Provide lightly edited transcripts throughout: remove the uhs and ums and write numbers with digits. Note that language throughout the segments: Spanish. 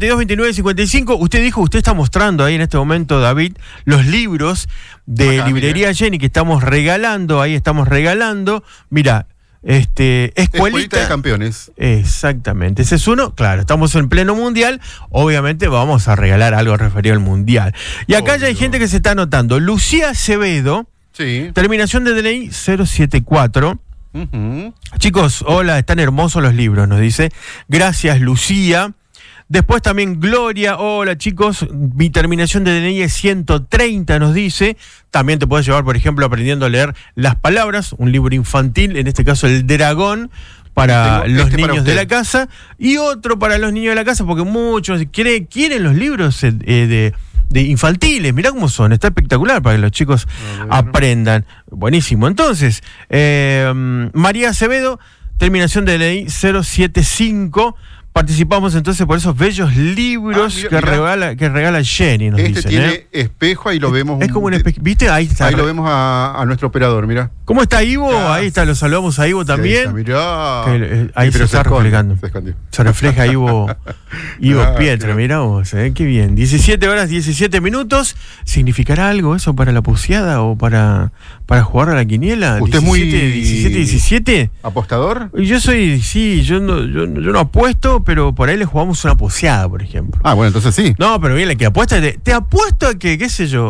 42 29 55. Usted dijo, usted está mostrando ahí en este momento, David, los libros de Acá, Librería mira. Jenny que estamos regalando. Ahí estamos regalando. Mira, Escuelita de Campeones. Exactamente, ese es uno. Claro, estamos en pleno mundial. Obviamente vamos a regalar algo referido al mundial. Y acá ya hay gente que se está anotando. Lucía Acevedo, Sí. terminación de DNI 074. Ujú. Chicos, hola, están hermosos los libros, nos dice. Gracias, Lucía. Después también Gloria, hola chicos, mi terminación de DNI es 130, nos dice. También te puedes llevar, por ejemplo, aprendiendo a leer las palabras, un libro infantil, en este caso El Dragón, para Tengo los para niños de usted. la casa, y otro para los niños de la casa, porque muchos quieren los libros de infantiles. Mirá cómo son, está espectacular para que los chicos aprendan. Buenísimo. Entonces, María Acevedo, terminación de DNI 075. Participamos entonces por esos bellos libros que regala Jenny, nos dicen, tiene espejo, ahí lo vemos. Es como un espejo, ¿viste? Ahí está. Ahí lo vemos a nuestro operador, mira. ¿Cómo está Ivo? Ahí está, lo saludamos a Ivo también. Mirá. Ahí se está reflejando. Se escondió. Se refleja Ivo Pietro, claro. mirá vos, qué bien. 17 horas, 17 minutos. ¿Significará algo eso para la puseada o para jugar a la quiniela? ¿Usted es 17? ¿Apostador? Y yo soy, sí, yo no apuesto, pero por ahí le jugamos una puseada, por ejemplo. Ah, bueno, entonces sí. No, pero bien, la que apuesta, te apuesto a que, qué sé yo,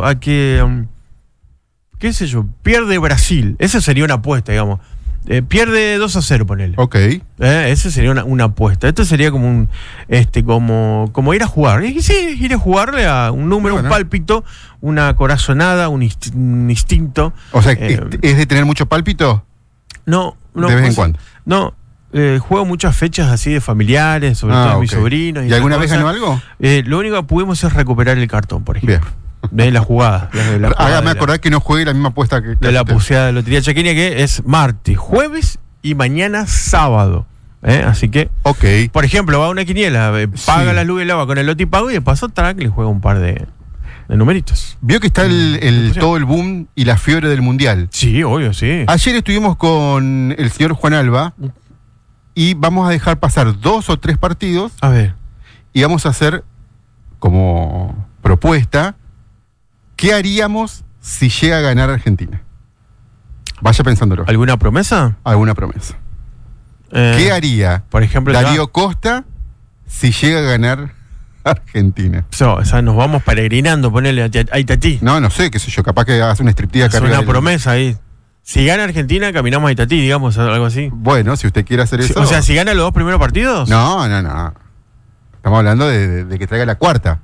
pierde Brasil. Esa sería una apuesta, digamos. Pierde 2-0, ponele. Ok. Esa sería una apuesta. Esto sería como como ir a jugar. Sí, ir a jugarle a un número, Bueno. un pálpito, una corazonada, un instinto. O sea, ¿es de tener mucho pálpito? No. De vez en cuando. No. Juego muchas fechas así de familiares, sobre todo mis sobrinos. ¿Y alguna vez esas ganó cosas. algo? Lo único que pudimos es recuperar el cartón, por ejemplo. Bien. De la jugada. Hágame acordar que no juegue la misma apuesta que de la usted. puseada de Lotería Chaqueña, que es martes, jueves y mañana sábado. Así que, Ok. por ejemplo, va a una quiniela, paga Sí. la luz y el agua con el lotipago y de paso track le juega un par de numeritos. Vio que está todo el boom y la fiebre del mundial. Sí, obvio, sí. Ayer estuvimos con el señor Juan Alba y vamos a dejar pasar 2 o 3 partidos A ver. y vamos a hacer como propuesta ¿qué haríamos si llega a ganar Argentina? Vaya pensándolo. ¿Alguna promesa? Alguna promesa. ¿Qué haría por ejemplo, Darío Costa si llega a ganar Argentina? o sea, nos vamos peregrinando, ponele a Itatí. No sé, qué sé yo, capaz que hace una striptease Es acá una arriba del- promesa ahí. Si gana Argentina, caminamos a Itatí, digamos, algo así. Bueno, si usted quiere hacer eso. O sea, si gana los 2 primeros partidos. No. Estamos hablando de que traiga la cuarta.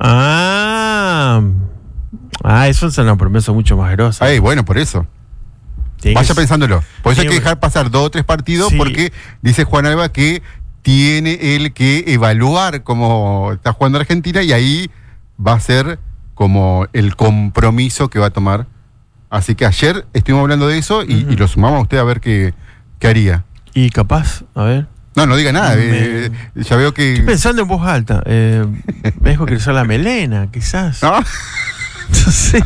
Eso es una promesa mucho más grosa. Ay, bueno, por eso. Tiene Vaya que- pensándolo. Por eso hay tiene- que dejar pasar 2 o 3 partidos Sí. porque dice Juan Alba que tiene él que evaluar cómo está jugando Argentina y ahí va a ser como el compromiso que va a tomar. Así que ayer estuvimos hablando de eso y lo sumamos a usted a ver qué haría. Y capaz, a ver. No diga nada. Ya veo que... Estoy pensando en voz alta. Me dejo crecer la melena, quizás. ¿No? No sé.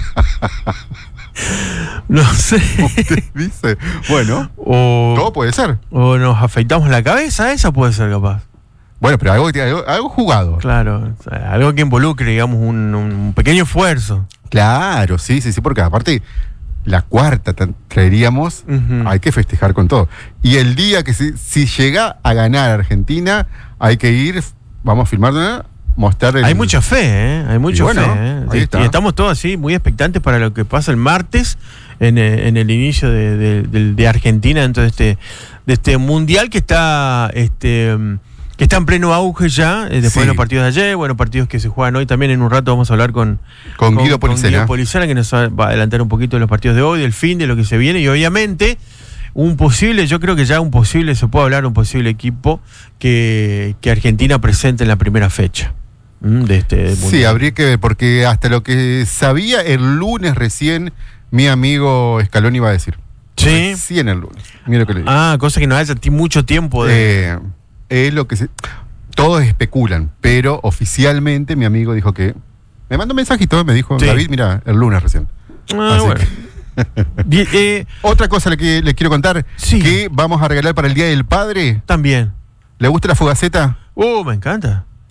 No sé. Usted dice. Bueno, todo puede ser. O nos afeitamos la cabeza, esa puede ser capaz. Bueno, pero algo jugado. Claro, o sea, algo que involucre, digamos, un pequeño esfuerzo. Claro, sí, porque aparte la cuarta traeríamos, hay que festejar con todo. Y el día que si llega a ganar Argentina, hay que ir, vamos a filmar, mostrar el... Hay mucha fe, Hay mucha bueno, fe, ahí está. Y estamos todos así muy expectantes para lo que pasa el martes en el inicio de Argentina dentro de este mundial que está en pleno auge ya, después de los partidos de ayer, bueno, partidos que se juegan hoy. También en un rato vamos a hablar con Guido Policena. Que nos va a adelantar un poquito de los partidos de hoy, del fin, de lo que se viene, y obviamente yo creo que ya se puede hablar de un posible equipo que Argentina presente en la primera fecha de este mundial. Sí, habría que ver, porque hasta lo que sabía el lunes recién, mi amigo Scaloni iba a decir. Sí. Recién el lunes. Mira lo que le digo. Cosa que no haya mucho tiempo es lo que todos especulan, pero oficialmente mi amigo dijo que me mandó un mensajito, me dijo, Sí. David, mira, el lunes recién. Así Bueno. Otra cosa que le quiero contar, Sí. que vamos a regalar para el Día del Padre. También. ¿Le gusta la fogaceta? Me encanta.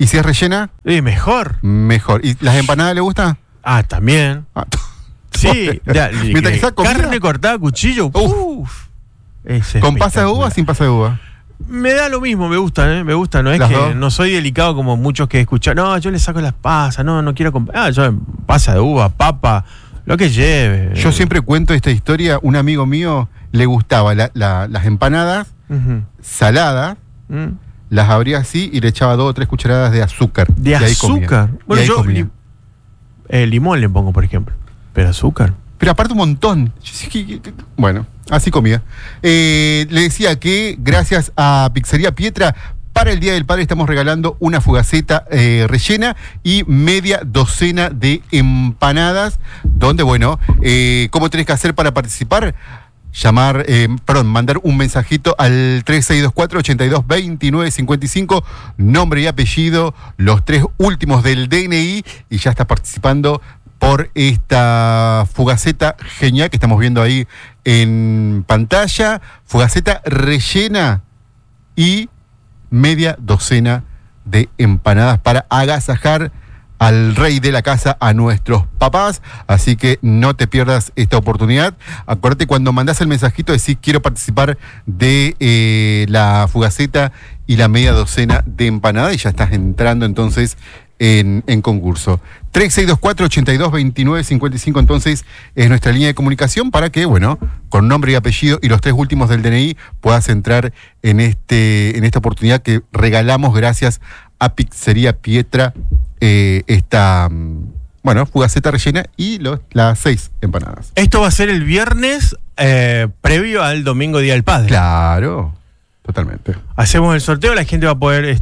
¿Y si es rellena? Mejor. Mejor. ¿Y las empanadas le gustan? Ah, también. Ah, Sí, Mientras que está comida. carne cortada a cuchillo. Uf. Ese es ¿Con pasa de uva o espectacular. sin pasa de uva? Me da lo mismo, me gusta, me gusta. No es Las que dos. no soy delicado como muchos que escuchan. No, yo le saco las pasas, no quiero comprar. Yo pasa de uva, papa, lo que lleve. Yo siempre cuento esta historia. Un amigo mío le gustaba las empanadas Ujú. saladas, Mm. las abría así y le echaba 2 o 3 cucharadas de azúcar. De Y ahí comía. azúcar. Y Bueno, ahí yo comía. limón le pongo, por ejemplo. Pero azúcar. Pero aparte un montón. Bueno, así comía. Le decía que gracias a Pizzería Pietra, para el Día del Padre estamos regalando una fugaceta rellena y media docena de empanadas. Donde, bueno, ¿cómo tenés que hacer para participar? Mandar un mensajito al 3624-822955, nombre y apellido, los 3 últimos del DNI, y ya está participando por esta fugaceta genial que estamos viendo ahí en pantalla. Fugaceta rellena y media docena de empanadas para agasajar al rey de la casa, a nuestros papás. Así que no te pierdas esta oportunidad. Acuérdate, cuando mandás el mensajito, decís quiero participar de la fugaceta y la media docena de empanadas, y ya estás entrando entonces en concurso. 3624-822955 entonces es nuestra línea de comunicación para que, bueno, con nombre y apellido y los 3 últimos del DNI puedas entrar en esta oportunidad que regalamos gracias a Pizzería Pietra, esta fugaceta rellena y las 6 empanadas. Esto va a ser el viernes previo al domingo Día del Padre. Claro, totalmente. Hacemos el sorteo, la gente va a poder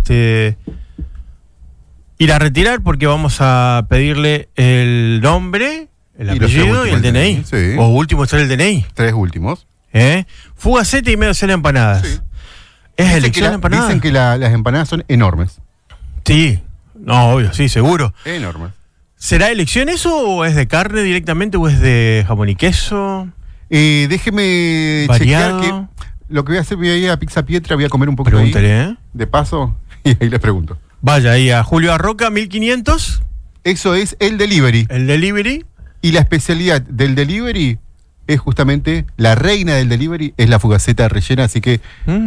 ir a retirar porque vamos a pedirle el nombre, el Y los 3 apellido y el últimos DNI. sí. O último está el DNI. 3 últimos. Fugaceta y media docena de empanadas. Sí. ¿Es elección de empanadas? Dicen que las empanadas son enormes. Sí. No, obvio, sí, seguro. Enormes. ¿Será elección eso o es de carne directamente o es de jamón y queso? Déjeme Variado. chequear que lo que voy a hacer, voy a ir a Pizza Pietra, voy a comer un poquito ahí, Pregúntale, de paso, y ahí les pregunto. Vaya ahí a Julio Arroca, 1500, Eso es el delivery. el delivery. Y la especialidad del delivery es justamente, la reina del delivery es la fugaceta rellena, así que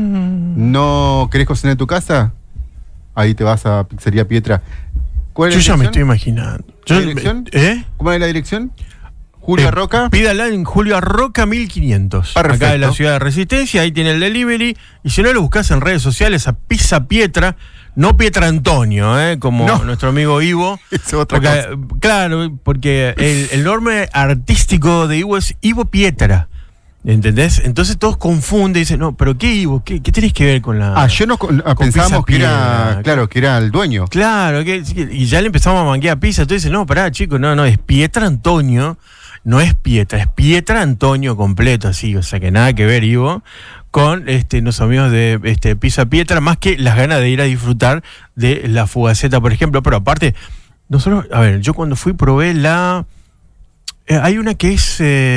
¿no querés cocinar en tu casa? Ahí te vas a Pizzería Pietra. ¿Cuál es Yo la ya me estoy dirección? imaginando. ¿La dirección? ¿Cómo es la dirección? Julio Arroca. Pídala en Julio Arroca 1500. Perfecto. Acá de la ciudad de Resistencia, ahí tiene el delivery. Y si no, lo buscas en redes sociales a Pizza Pietra, no Pietra Antonio, como No. nuestro amigo Ivo. Es otra Porque, cosa. claro, porque el nombre artístico de Ivo es Ivo Pietra. ¿Entendés? Entonces todos confunden y dicen, no, pero ¿qué Ivo? ¿Qué tenés que ver con la...? Yo no pensábamos que era, Pizza claro, que era el dueño. Claro, y ya le empezamos a manguear pizza. Entonces, no, pará, chicos, no, es Pietra Antonio, no es Pietra, es Pietra Antonio completo, así, o sea que nada que ver, Ivo, con los amigos de Pizza Pietra, más que las ganas de ir a disfrutar de la fugaceta, por ejemplo. Pero aparte, nosotros, a ver, yo cuando fui probé hay una que es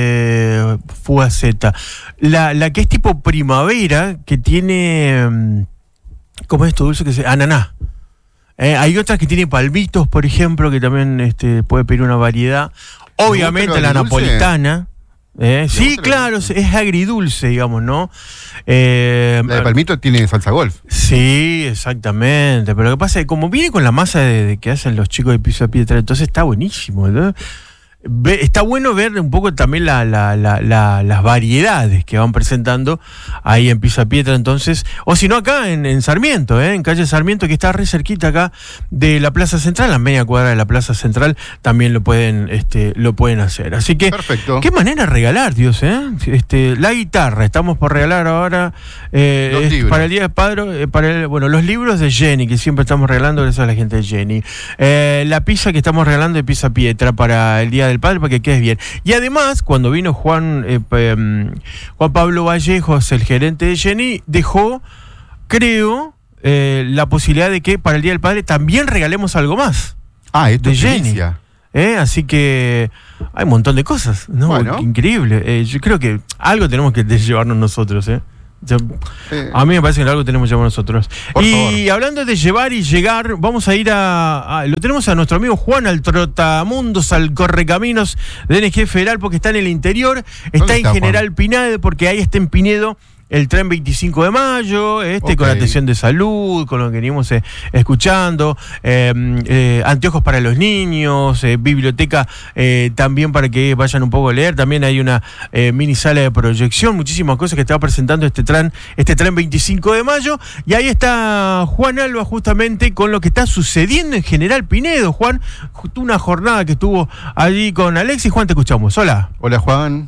fugaceta, la que es tipo primavera, que tiene, ¿cómo es esto dulce que se ananá? Hay otras que tienen palmitos, por ejemplo, que también puede pedir una variedad. Obviamente gusta lo la agridulce? napolitana. Sí, gusta lo claro, agridulce? es agridulce, digamos, ¿no? La de palmito tiene salsa golf. Sí, exactamente. Pero lo que pasa es que como viene con la masa de que hacen los chicos de Pizza Pietra, entonces está buenísimo, ¿no? Está bueno ver un poco también las variedades que van presentando ahí en Pizza Pietra, entonces, o si no acá en Sarmiento, en calle Sarmiento, que está re cerquita acá de la Plaza Central, a media cuadra de la Plaza Central, también lo pueden hacer. Así que, Perfecto. qué manera de regalar, Dios, la guitarra, estamos por regalar ahora libros. para el Día del Padre, los libros de Jenny, que siempre estamos regalando, gracias a la gente de Jenny. La pizza que estamos regalando de Pizza Pietra para el Día del Padre, para que quedes bien. Y además, cuando vino Juan Pablo Vallejos, el gerente de Jenny, dejó, creo, la posibilidad de que para el Día del Padre también regalemos algo más. Esto de es Jenny. primicia. Así que hay un montón de cosas, ¿no? Bueno. Increíble. Yo creo que algo tenemos que llevarnos nosotros, A mí me parece que algo tenemos que llevar nosotros. Por y favor. hablando de llevar y llegar, vamos a ir lo tenemos a nuestro amigo Juan, al trotamundos, al correcaminos de NG Federal, porque está en el interior, está en está, General Juan? Pinedo, porque ahí está en Pinedo el tren 25 de mayo, con atención de salud, con lo que venimos escuchando, anteojos para los niños, biblioteca también para que vayan un poco a leer, también hay una mini sala de proyección, muchísimas cosas que está presentando este tren 25 de mayo, y ahí está Juan Alba justamente con lo que está sucediendo en General Pinedo. Juan, una jornada que estuvo allí con Alexis. Juan, te escuchamos. Hola. Hola, Juan.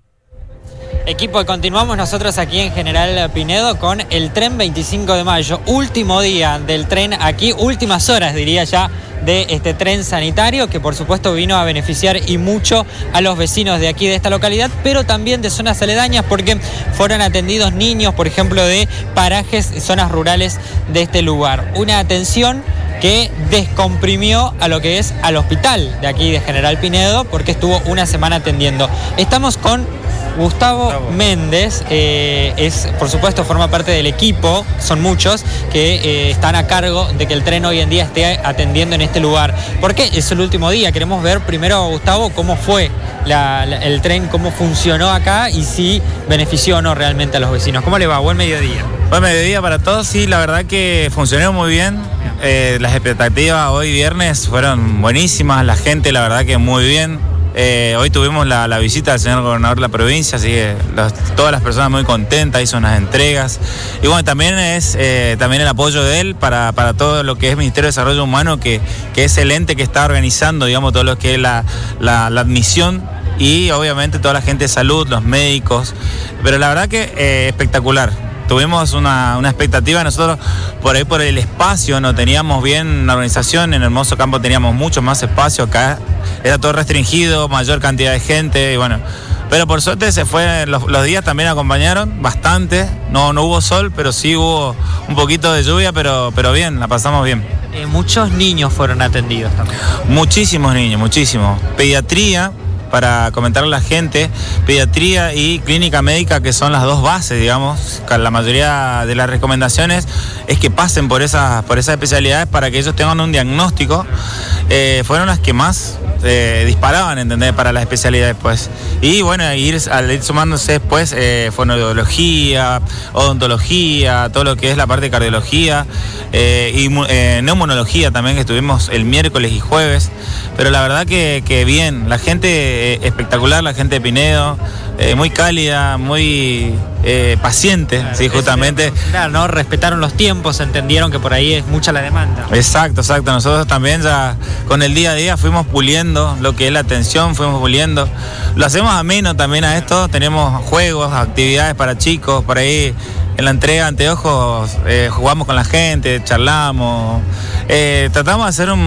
Equipo, continuamos nosotros aquí en General Pinedo con el tren 25 de mayo, último día del tren aquí, últimas horas diría ya de este tren sanitario que por supuesto vino a beneficiar y mucho a los vecinos de aquí de esta localidad, pero también de zonas aledañas porque fueron atendidos niños, por ejemplo, de parajes, zonas rurales de este lugar. Una atención que descomprimió a lo que es al hospital de aquí de General Pinedo porque estuvo una semana atendiendo. Estamos con Gustavo Méndez, por supuesto forma parte del equipo, son muchos que están a cargo de que el tren hoy en día esté atendiendo en este lugar. Porque es el último día, queremos ver primero, Gustavo, cómo fue el tren, cómo funcionó acá y si benefició o no realmente a los vecinos. ¿Cómo le va? Buen mediodía. Buen mediodía para todos, sí, la verdad que funcionó muy bien. Las expectativas hoy viernes fueron buenísimas, la gente la verdad que muy bien. Hoy tuvimos la visita del señor gobernador de la provincia, así que todas las personas muy contentas, hizo unas entregas. Y bueno, también es también el apoyo de él para todo lo que es Ministerio de Desarrollo Humano, que es el ente que está organizando, digamos, todo lo que es la admisión y obviamente toda la gente de salud, los médicos. Pero la verdad que espectacular. Tuvimos una expectativa, nosotros por ahí por el espacio no teníamos bien la organización, en Hermoso Campo teníamos mucho más espacio, acá era todo restringido, mayor cantidad de gente y bueno, pero por suerte se fue, los días también acompañaron bastante, no hubo sol, pero sí hubo un poquito de lluvia, pero bien, la pasamos bien. Muchos niños fueron atendidos también. Muchísimos niños, muchísimos. Pediatría, para comentarle a la gente, pediatría y clínica médica, que son las dos bases, digamos. La mayoría de las recomendaciones es que pasen por esas especialidades para que ellos tengan un diagnóstico. Fueron las que más disparaban, ¿entendés? Para las especialidades, pues. Y bueno, al ir sumándose después fonoaudiología, odontología, todo lo que es la parte de cardiología y neumonología también, que estuvimos el miércoles y jueves. Pero la verdad que bien, la gente espectacular, la gente de Pinedo, muy cálida, muy paciente, claro, sí, justamente. Claro, ¿no? Respetaron los tiempos, entendieron que por ahí es mucha la demanda. Exacto. Nosotros también ya con el día a día fuimos puliendo lo que es la atención, fuimos puliendo. Lo hacemos ameno también a esto, tenemos juegos, actividades para chicos, por ahí en la entrega de anteojos jugamos con la gente, charlamos, tratamos de hacer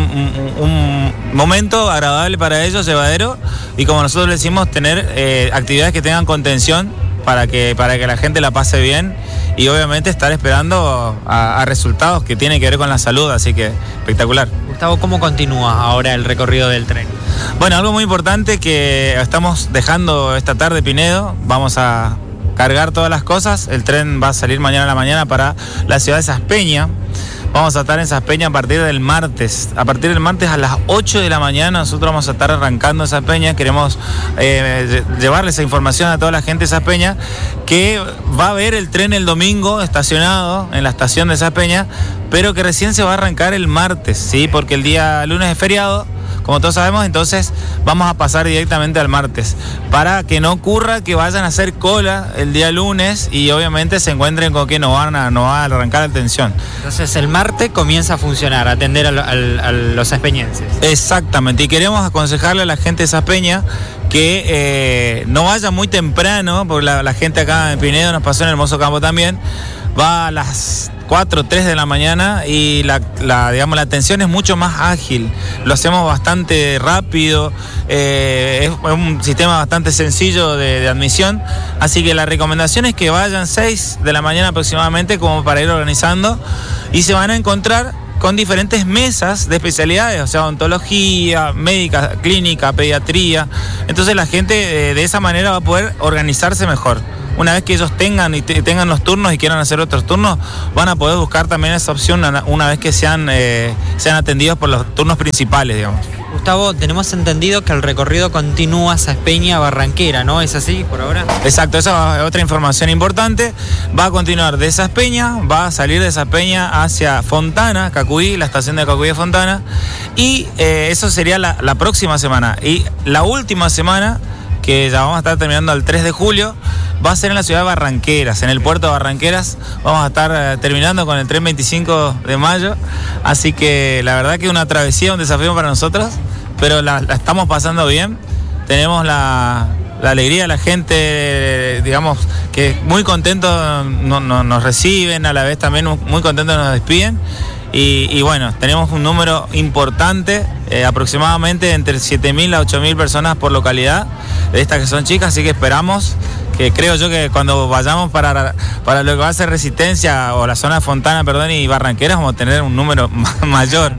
un momento agradable para ellos, llevadero, y como nosotros le decimos, tener actividades que tengan contención para que la gente la pase bien y obviamente estar esperando a resultados que tienen que ver con la salud, así que espectacular. Gustavo, ¿cómo continúa ahora el recorrido del tren? Bueno, algo muy importante que estamos dejando esta tarde Pinedo, vamos a cargar todas las cosas, el tren va a salir mañana a la mañana para la ciudad de Saspeña. Vamos a estar en Saspeña a partir del martes. A partir del martes a las 8 de la mañana nosotros vamos a estar arrancando Saspeña. Queremos llevarle esa información a toda la gente de Saspeña, que va a ver el tren el domingo estacionado en la estación de Saspeña, pero que recién se va a arrancar el martes, ¿sí? Porque el día lunes es feriado, como todos sabemos, entonces vamos a pasar directamente al martes, para que no ocurra que vayan a hacer cola el día lunes y obviamente se encuentren con que no van a arrancar la atención. Entonces el martes comienza a funcionar, a atender a los saspeñenses. Exactamente, y queremos aconsejarle a la gente de Saspeña que no vaya muy temprano, porque la gente acá en Pinedo, nos pasó en Hermoso Campo también, va a las 4 o 3 de la mañana y digamos, la atención es mucho más ágil, lo hacemos bastante rápido, es un sistema bastante sencillo de admisión, así que la recomendación es que vayan 6 de la mañana aproximadamente, como para ir organizando, y se van a encontrar con diferentes mesas de especialidades, o sea, odontología, médica, clínica, pediatría. Entonces la gente de esa manera va a poder organizarse mejor. una vez que ellos tengan los turnos y quieran hacer otros turnos, van a poder buscar también esa opción una vez que sean atendidos por los turnos principales, digamos. Gustavo, tenemos entendido que el recorrido continúa Saspeña Barranquera, ¿no? ¿Es así por ahora? Exacto, esa es otra información importante. Va a continuar de Saspeña, va a salir de Saspeña hacia Fontana, Cacuí, la estación de Cacuí de Fontana, y eso sería la próxima semana. Y la última semana, que ya vamos a estar terminando el 3 de julio, va a ser en la ciudad de Barranqueras, en el puerto de Barranqueras. Vamos a estar terminando con el tren 25 de mayo, así que la verdad que es una travesía, un desafío para nosotros, pero la estamos pasando bien. Tenemos la alegría de la gente, digamos, que muy contentos nos reciben, a la vez también muy contentos nos despiden. Y bueno, tenemos un número importante, aproximadamente entre 7.000 a 8.000 personas por localidad, de estas que son chicas, así que esperamos que, creo yo, que cuando vayamos para lo que va a ser Resistencia o la zona de Fontana, y Barranqueras, vamos a tener un número mayor.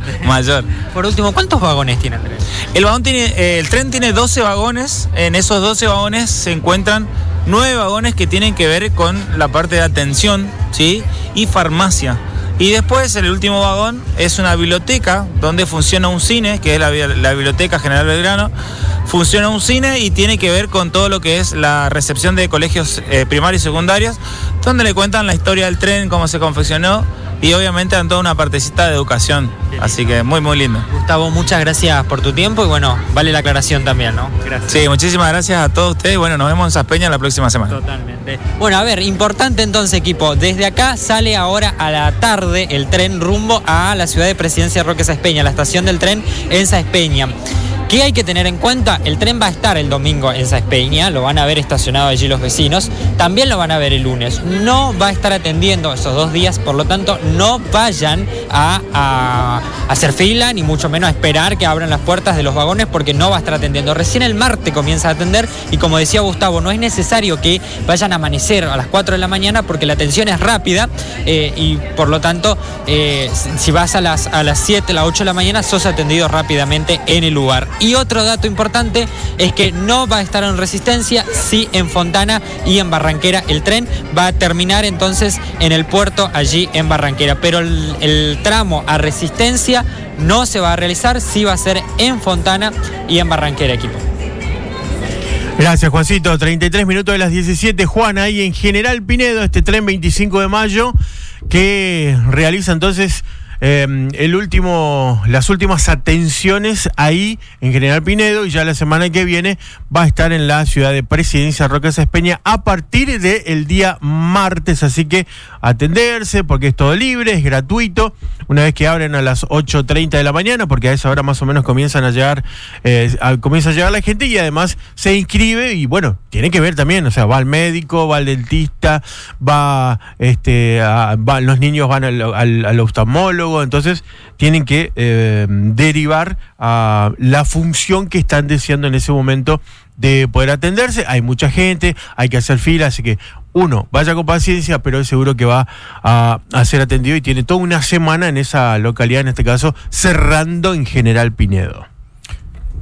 Por último, ¿cuántos vagones tiene el tren? El tren tiene 12 vagones, en esos 12 vagones se encuentran 9 vagones que tienen que ver con la parte de atención, ¿sí? Y farmacia. Y después el último vagón es una biblioteca donde funciona un cine, que es la Biblioteca General Belgrano. Funciona un cine y tiene que ver con todo lo que es la recepción de colegios primarios y secundarios, donde le cuentan la historia del tren, cómo se confeccionó, y obviamente dan toda una partecita de educación. Así que muy, muy lindo. Gustavo, muchas gracias por tu tiempo y bueno, vale la aclaración también, ¿no? Gracias. Sí, muchísimas gracias a todos ustedes. Bueno, nos vemos en Saspeña la próxima semana. Totalmente. Bueno, a ver, importante entonces, equipo. Desde acá sale ahora a la tarde el tren rumbo a la ciudad de Presidencia Roque Saspeña, la estación del tren en Saspeña. ¿Qué hay que tener en cuenta? El tren va a estar el domingo en Saspeña, lo van a ver estacionado allí los vecinos, también lo van a ver el lunes. No va a estar atendiendo esos 2 días, por lo tanto no vayan a hacer fila, ni mucho menos a esperar que abran las puertas de los vagones, porque no va a estar atendiendo. Recién el martes comienza a atender y, como decía Gustavo, no es necesario que vayan a amanecer a las 4 de la mañana porque la atención es rápida y por lo tanto si vas a las 7, las 8 de la mañana sos atendido rápidamente en el lugar. Y otro dato importante es que no va a estar en Resistencia, sí en Fontana y en Barranquera. El tren va a terminar entonces en el puerto allí en Barranquera, pero el tramo a Resistencia no se va a realizar, sí va a ser en Fontana y en Barranquera, equipo. Gracias, Juancito. 33 minutos de las 17. Juan, ahí en General Pinedo, este tren 25 de mayo que realiza entonces las últimas atenciones ahí en General Pinedo, y ya la semana que viene va a estar en la ciudad de Presidencia Roque Saspeña a partir del día martes, así que atenderse porque es todo libre, es gratuito, una vez que abren a las 8:30 de la mañana, porque a esa hora más o menos comienza a llegar la gente, y además se inscribe y bueno, tiene que ver también, o sea, va al médico, va al dentista, los niños van al oftalmólogo. Entonces tienen que derivar a la función que están deseando en ese momento de poder atenderse. Hay mucha gente, hay que hacer fila, así que uno vaya con paciencia, pero es seguro que va a ser atendido, y tiene toda una semana en esa localidad, en este caso cerrando en General Pinedo.